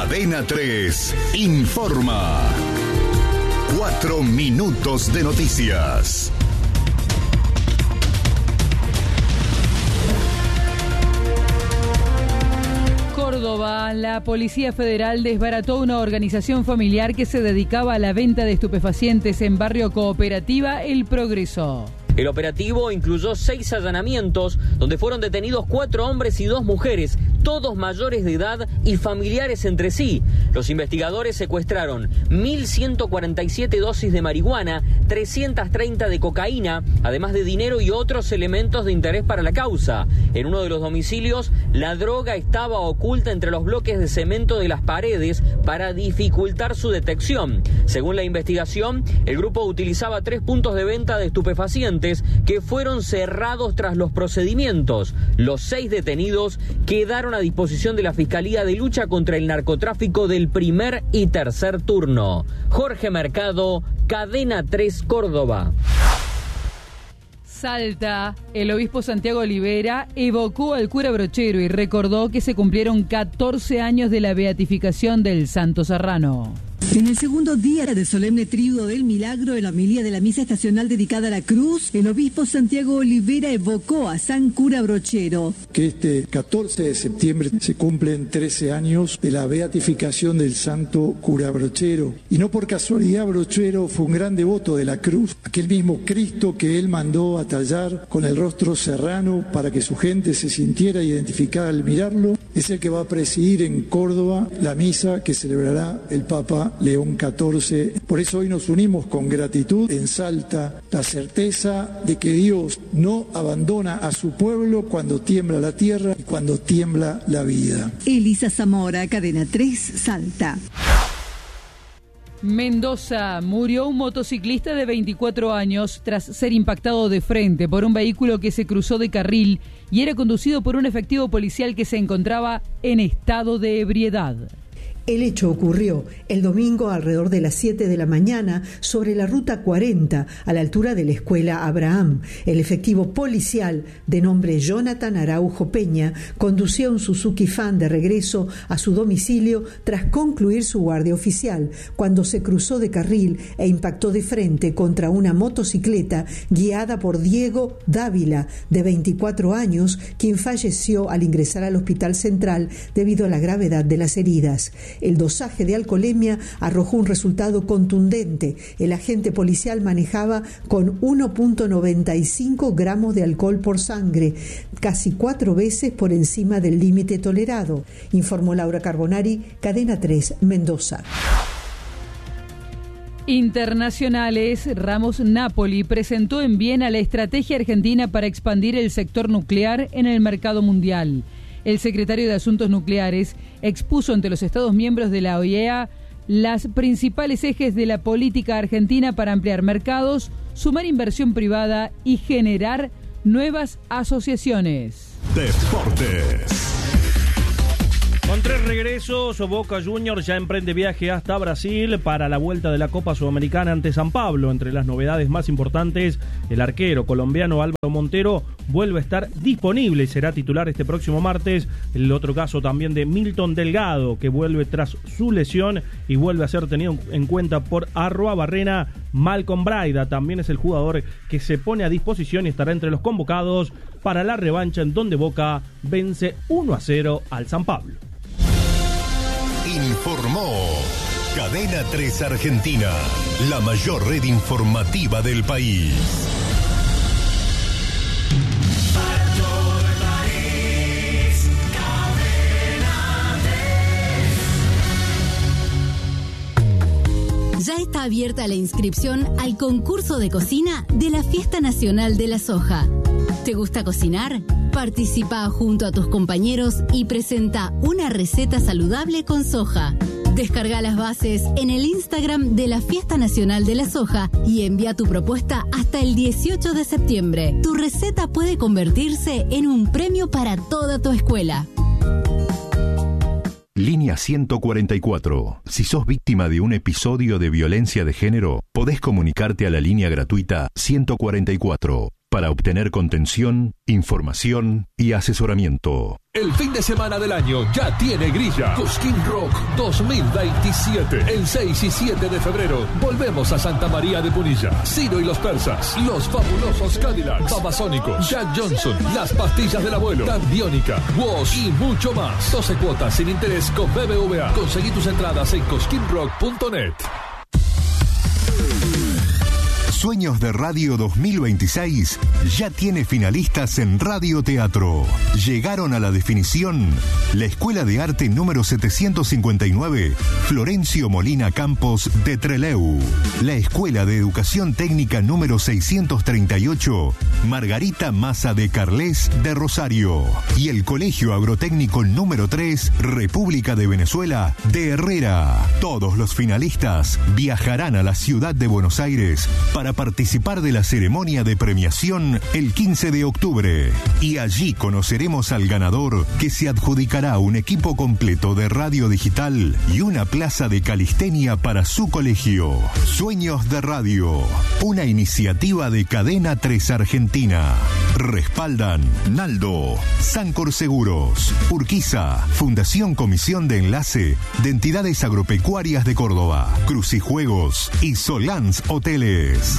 Cadena 3 informa. 4 minutos de noticias. Córdoba, la Policía Federal desbarató una organización familiar que se dedicaba a la venta de estupefacientes en barrio Cooperativa El Progreso. El operativo incluyó 6 allanamientos, donde fueron detenidos 4 hombres y 2 mujeres, todos mayores de edad y familiares entre sí. Los investigadores secuestraron 1.147 dosis de marihuana, 330 de cocaína, además de dinero y otros elementos de interés para la causa. En uno de los domicilios, la droga estaba oculta entre los bloques de cemento de las paredes para dificultar su detección. Según la investigación, el grupo utilizaba 3 puntos de venta de estupefacientes que fueron cerrados tras los procedimientos. Los 6 detenidos quedaron a disposición de la Fiscalía de Lucha contra el Narcotráfico del primer y tercer turno. Jorge Mercado, Cadena 3 Córdoba. Salta, el obispo Santiago Olivera evocó al cura Brochero y recordó que se cumplieron 14 años de la beatificación del Santo Serrano. En el segundo día de solemne triduo del milagro, en la homilía de la misa estacional dedicada a la cruz, el obispo Santiago Olivera evocó a San Cura Brochero. Que este 14 de septiembre se cumplen 13 años de la beatificación del santo Cura Brochero. Y no por casualidad, Brochero fue un gran devoto de la cruz, aquel mismo Cristo que él mandó a tallar con el rostro serrano para que su gente se sintiera identificada al mirarlo. Es el que va a presidir en Córdoba la misa que celebrará el Papa León XIV. Por eso hoy nos unimos con gratitud en Salta, la certeza de que Dios no abandona a su pueblo cuando tiembla la tierra y cuando tiembla la vida. Elisa Zamora, Cadena 3, Salta. Mendoza, murió un motociclista de 24 años tras ser impactado de frente por un vehículo que se cruzó de carril y era conducido por un efectivo policial que se encontraba en estado de ebriedad. El hecho ocurrió el domingo alrededor de las 7 de la mañana sobre la ruta 40 a la altura de la escuela Abraham. El efectivo policial de nombre Jonathan Araujo Peña conducía un Suzuki Fan de regreso a su domicilio tras concluir su guardia oficial, cuando se cruzó de carril e impactó de frente contra una motocicleta guiada por Diego Dávila, de 24 años, quien falleció al ingresar al Hospital Central debido a la gravedad de las heridas. El dosaje de alcoholemia arrojó un resultado contundente. El agente policial manejaba con 1.95 gramos de alcohol por sangre, casi 4 veces por encima del límite tolerado, informó Laura Carbonari, Cadena 3, Mendoza. Internacionales, Ramos Napoli presentó en Viena la estrategia argentina para expandir el sector nuclear en el mercado mundial. El secretario de Asuntos Nucleares expuso ante los Estados miembros de la OIEA las principales ejes de la política argentina para ampliar mercados, sumar inversión privada y generar nuevas asociaciones. Deportes. Con 3 regresos, Boca Juniors ya emprende viaje hasta Brasil para la vuelta de la Copa Sudamericana ante San Pablo. Entre las novedades más importantes, el arquero colombiano Álvaro Montero vuelve a estar disponible y será titular este próximo martes. El otro caso también de Milton Delgado, que vuelve tras su lesión y vuelve a ser tenido en cuenta por Arruabarrena. Malcolm Braida también es el jugador que se pone a disposición y estará entre los convocados para la revancha en donde Boca vence 1-0 al San Pablo. Informó Cadena 3 Argentina, la mayor red informativa del país. Para todo el país, Cadena 3. Ya está abierta la inscripción al concurso de cocina de la Fiesta Nacional de la Soja. ¿Te gusta cocinar? Participa junto a tus compañeros y presenta una receta saludable con soja. Descarga las bases en el Instagram de la Fiesta Nacional de la Soja y envía tu propuesta hasta el 18 de septiembre. Tu receta puede convertirse en un premio para toda tu escuela. Línea 144. Si sos víctima de un episodio de violencia de género, podés comunicarte a la línea gratuita 144. para obtener contención, información y asesoramiento. El fin de semana del año ya tiene grilla. Cosquín Rock 2027. El 6 y 7 de febrero volvemos a Santa María de Punilla. Ciro y los Persas, Los Fabulosos Cadillacs, Babasónicos, Jack Johnson, Las Pastillas del Abuelo, Biónica, Woz y mucho más. 12 cuotas sin interés con BBVA. Conseguí tus entradas en cosquinrock.net. Sueños de Radio 2026 ya tiene finalistas en Radio Teatro. Llegaron a la definición la Escuela de Arte número 759, Florencio Molina Campos de Trelew. La Escuela de Educación Técnica número 638, Margarita Maza de Carles de Rosario. Y el Colegio Agrotécnico número 3, República de Venezuela, de Herrera. Todos los finalistas viajarán a la ciudad de Buenos Aires para participar de la ceremonia de premiación el 15 de octubre. Y allí conoceremos al ganador, que se adjudicará un equipo completo de radio digital y una plaza de calistenia para su colegio. Sueños de Radio, una iniciativa de Cadena 3 Argentina. Respaldan Naldo, Sancor Seguros, Urquiza, Fundación Comisión de Enlace de Entidades Agropecuarias de Córdoba, Crucijuegos y Solans Hoteles.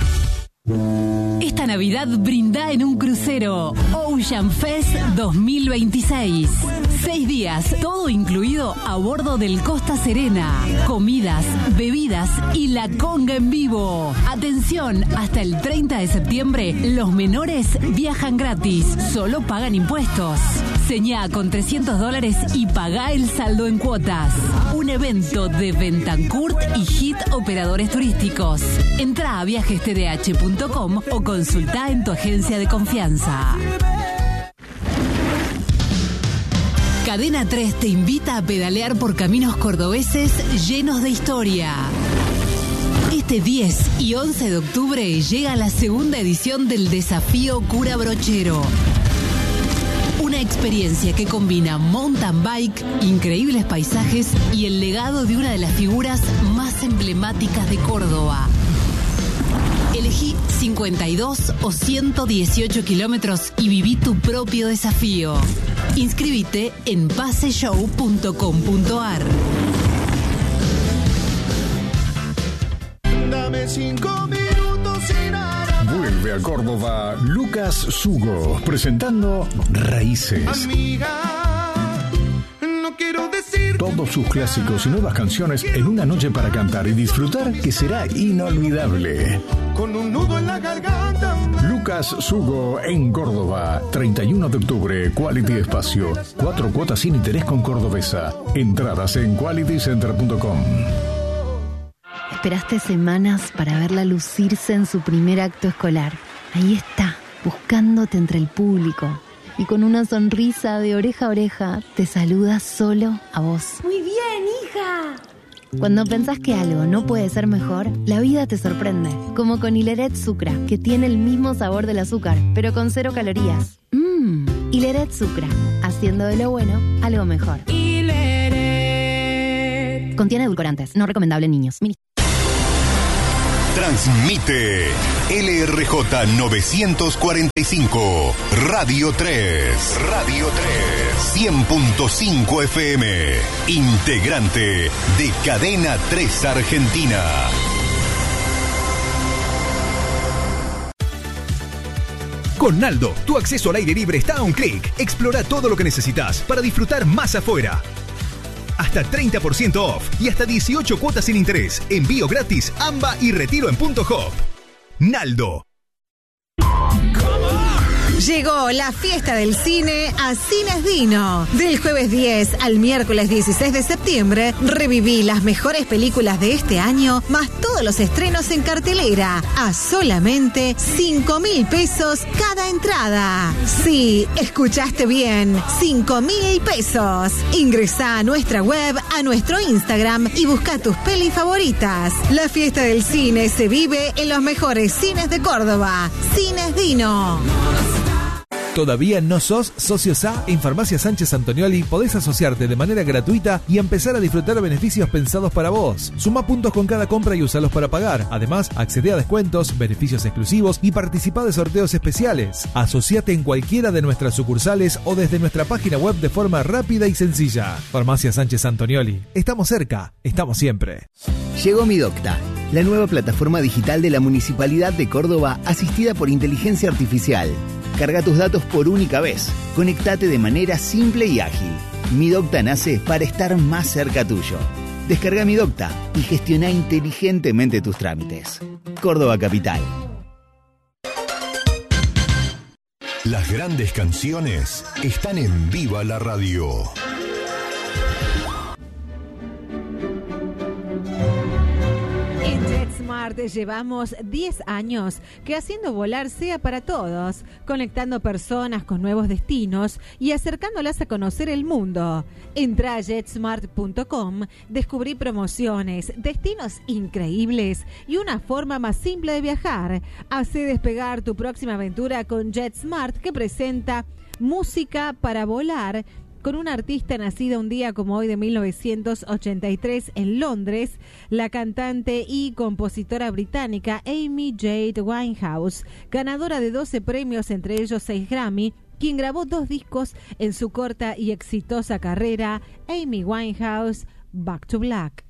Esta Navidad brinda en un crucero Ocean Fest 2026. 6 días, todo incluido a bordo del Costa Serena. Comidas, bebidas y la conga en vivo. Atención, hasta el 30 de septiembre los menores viajan gratis, solo pagan impuestos. Señá con $300 y pagá el saldo en cuotas. Un evento de Bentancourt y Hit Operadores Turísticos. Entrá a viajestdh.com o consultá en tu agencia de confianza. Cadena 3 te invita a pedalear por caminos cordobeses llenos de historia. Este 10 y 11 de octubre llega la segunda edición del Desafío Cura Brochero. Una experiencia que combina mountain bike, increíbles paisajes y el legado de una de las figuras más emblemáticas de Córdoba. Elegí 52 o 118 kilómetros y viví tu propio desafío. Inscríbete en paseshow.com.ar. Dame 5 minutos sin nada. Vuelve a Córdoba Lucas Sugo, presentando Raíces. Amiga, no quiero decir todos sus clásicos y nuevas canciones en una noche para cantar y disfrutar que será inolvidable. Con un nudo en la garganta. Lucas Sugo en Córdoba, 31 de octubre, Quality Espacio. 4 cuotas sin interés con Cordobesa. Entradas en qualitycenter.com. Esperaste semanas para verla lucirse en su primer acto escolar. Ahí está, buscándote entre el público. Y con una sonrisa de oreja a oreja, te saluda solo a vos. ¡Muy bien, hija! Cuando pensás que algo no puede ser mejor, la vida te sorprende. Como con Hileret Sucra, que tiene el mismo sabor del azúcar, pero con 0 calorías. Hileret Sucra, haciendo de lo bueno algo mejor. Hileret. Contiene edulcorantes, no recomendable en niños. Transmite LRJ 945, Radio 3, Radio 3, 100.5 FM, integrante de Cadena 3 Argentina. Con Naldo, tu acceso al aire libre está a un clic. Explora todo lo que necesitas para disfrutar más afuera. Hasta 30% off y hasta 18 cuotas sin interés. Envío gratis, AMBA y retiro en Punto Hop. Naldo. Llegó la fiesta del cine a Cines Dino. Del jueves 10 al miércoles 16 de septiembre, reviví las mejores películas de este año, más todos los estrenos en cartelera, a solamente 5.000 pesos cada entrada. Sí, escuchaste bien, 5.000 pesos. Ingresá a nuestra web, a nuestro Instagram y busca tus pelis favoritas. La fiesta del cine se vive en los mejores cines de Córdoba. Cines Dino. ¿Todavía no sos socio SA? En Farmacia Sánchez Antonioli podés asociarte de manera gratuita y empezar a disfrutar beneficios pensados para vos. Suma puntos con cada compra y usalos para pagar. Además, accede a descuentos, beneficios exclusivos y participa de sorteos especiales. Asociate en cualquiera de nuestras sucursales o desde nuestra página web de forma rápida y sencilla. Farmacia Sánchez Antonioli. Estamos cerca, estamos siempre. Llegó Mi Docta, la nueva plataforma digital de la Municipalidad de Córdoba asistida por inteligencia artificial. Carga tus datos por única vez. Conectate de manera simple y ágil. Mi Docta nace para estar más cerca tuyo. Descarga Mi Docta y gestiona inteligentemente tus trámites. Córdoba Capital. Las grandes canciones están en Viva la Radio. En JetSmart llevamos 10 años que haciendo volar sea para todos, conectando personas con nuevos destinos y acercándolas a conocer el mundo. Entra a jetsmart.com, descubrí promociones, destinos increíbles y una forma más simple de viajar. Hacé despegar tu próxima aventura con JetSmart, que presenta Música para Volar, con una artista nacida un día como hoy de 1983 en Londres, la cantante y compositora británica Amy Jade Winehouse, ganadora de 12 premios, entre ellos 6 Grammy, quien grabó 2 discos en su corta y exitosa carrera, Amy Winehouse, Back to Black.